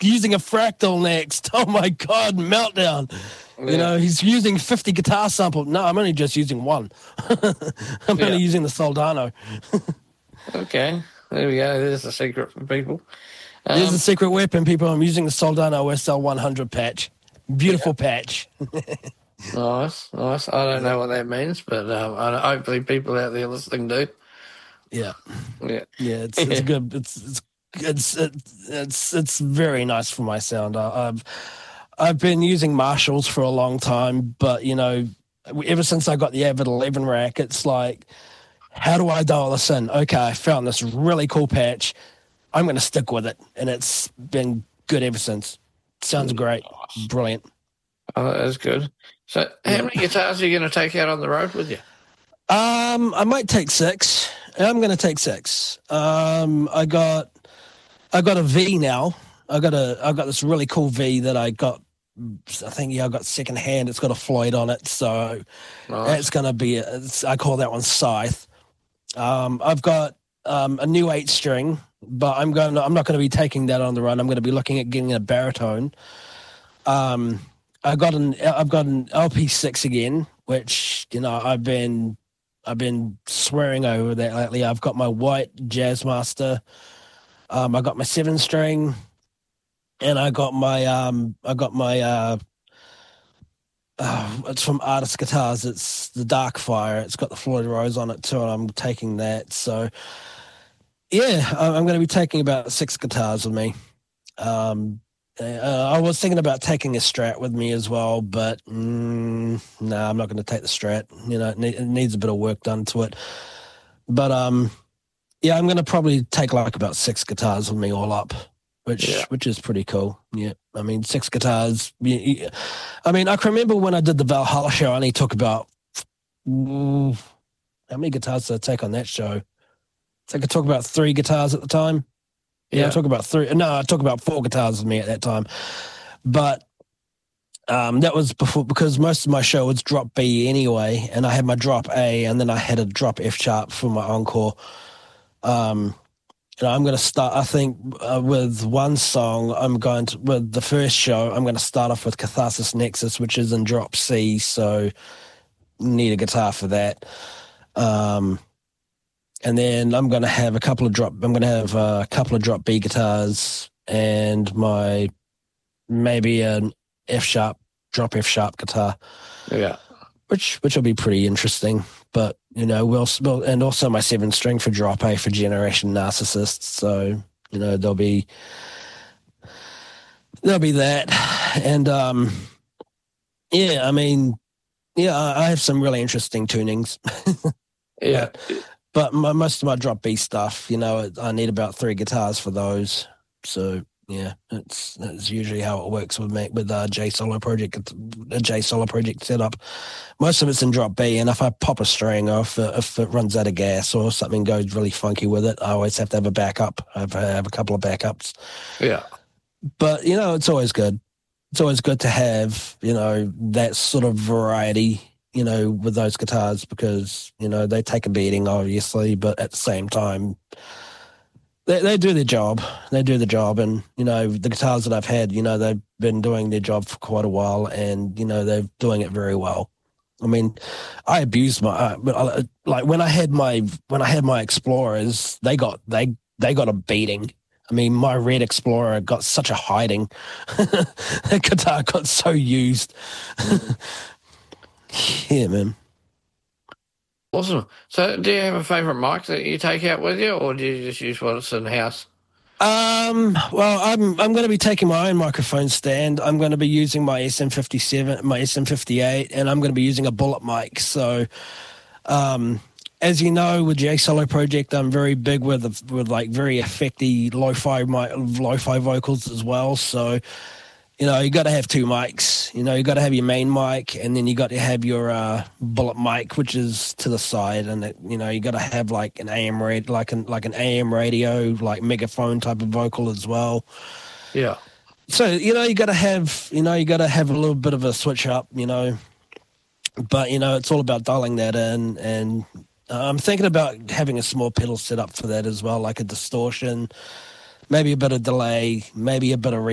using a fractal next. Oh my God, meltdown. You know, he's using 50 guitar samples. No, I'm only just using one. I'm only using the Soldano. Okay, there we go. There's the secret for people. There's a secret weapon, people. I'm using the Soldano SL100 patch. Beautiful patch. Nice. I don't know what that means, but hopefully people out there listening do. Yeah. It's good. It's very nice for my sound. I've been using Marshalls for a long time, but you know, ever since I got the Avid 11 rack, it's like, how do I dial this in? Okay, I found this really cool patch. I'm going to stick with it, and it's been good ever since. Sounds great. Brilliant. Oh, that is good. So how many guitars are you going to take out on the road with you? I might take 6. I'm going to take 6. I got a V now. I got this really cool V that I got. I think I got secondhand. It's got a Floyd on it, so it's going to be. I call that one Scythe. I've got a new 8-string, but I'm not going to be taking that on the run. I'm going to be looking at getting a baritone. I've got an LP6 again, which, you know, I've been swearing over that lately. I've got my white Jazzmaster. I got my 7-string, and I got my it's from Artist Guitars. It's the Darkfire. It's got the Floyd Rose on it too, and I'm taking that. So yeah, I'm going to be taking about 6 guitars with me. I was thinking about taking a Strat with me as well, but no, I'm not going to take the Strat. You know, it needs a bit of work done to it. But yeah, I'm going to probably take like about 6 guitars with me all up, which is pretty cool. Yeah, I mean, 6 guitars. I mean, I can remember when I did the Valhalla show, I only took about how many guitars did I take on that show? I could talk about 3 guitars at the time. Yeah, I talk about 3. No, I talk about 4 guitars with me at that time. But that was before, because most of my show was drop B anyway, and I had my drop A, and then I had a drop F sharp for my encore. And I'm going to start, I think, with one song. With the first show, I'm going to start off with Catharsis Nexus, which is in drop C, so need a guitar for that. And then I'm going to have a couple of drop B guitars and maybe an drop F sharp guitar. Yeah. Which will be pretty interesting. But, you know, and also my 7-string for drop A for Generation Narcissist. So, you know, there'll be that. And yeah, I mean, yeah, I have some really interesting tunings. Yeah. But most of my drop B stuff, you know, I need about 3 guitars for those. So yeah, that's usually how it works with me with J Solo Project setup. Most of it's in drop B, and if I pop a string or if it runs out of gas or something goes really funky with it, I always have to have a backup. I have a couple of backups. Yeah, but you know, it's always good. It's always good to have, you know, that sort of variety, you know, with those guitars, because, you know, they take a beating, obviously, but at the same time, they do their job. They do the job, and, you know, the guitars that I've had, you know, they've been doing their job for quite a while, and, you know, they're doing it very well. I mean, I abused like when I had my Explorers, they got a beating. I mean, my Red Explorer got such a hiding. The guitar got so used. Yeah, man. Awesome. So do you have a favourite mic that you take out with you, or do you just use what's in the house? Well, I'm going to be taking my own microphone stand. I'm going to be using my SM57, my SM58, and I'm going to be using a bullet mic. So, as you know, with J Solo Project, I'm very big with like very effecty lo-fi vocals as well. So, you know, you got to have 2 mics. You know, you got to have your main mic, and then you got to have your bullet mic, which is to the side, and you know, you got to have like an AM radio, like an AM radio, like megaphone type of vocal as well. Yeah. So you know, you got to have a little bit of a switch up, you know, but you know, it's all about dialing that in, and I'm thinking about having a small pedal set up for that as well, like a distortion, maybe a bit of delay, maybe a bit of